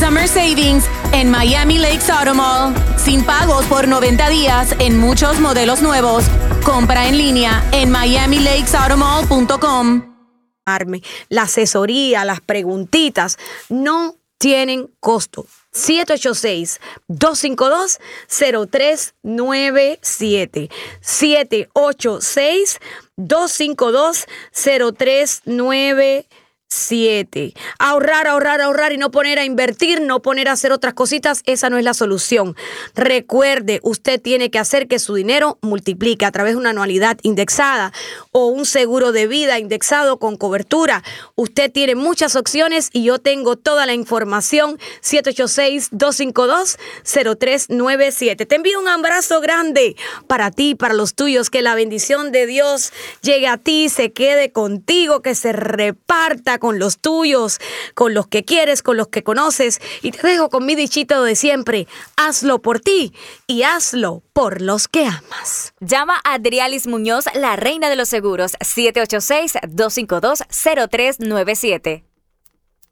Summer Savings en Miami Lakes Auto Mall. Sin pagos por 90 días en muchos modelos nuevos. Compra en línea en miamilakesautomall.com. La asesoría, las preguntitas no tienen costo. 786-252-0397. 786-252-0397. Ahorrar y no poner a invertir, no poner a hacer otras cositas, esa no es la solución. Recuerde, usted tiene que hacer que su dinero multiplique a través de una anualidad indexada o un seguro de vida indexado con cobertura. Usted tiene muchas opciones y yo tengo toda la información. 786-252-0397. Te envío un abrazo grande para ti, para los tuyos, que la bendición de Dios llegue a ti, se quede contigo, que se reparta con los tuyos, con los que quieres, con los que conoces. Y te dejo con mi dichito de siempre: hazlo por ti y hazlo por los que amas. Llama a Adrialis Muñoz, la reina de los seguros, 786-252-0397.